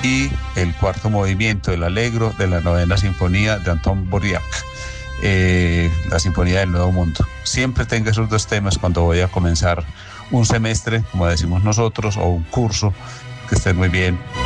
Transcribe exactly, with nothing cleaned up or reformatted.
y el cuarto movimiento, el Allegro de la novena sinfonía de Anton Dvořák, eh, la Sinfonía del Nuevo Mundo. Siempre tengo esos dos temas cuando voy a comenzar un semestre, como decimos nosotros, o un curso. Que estén muy bien.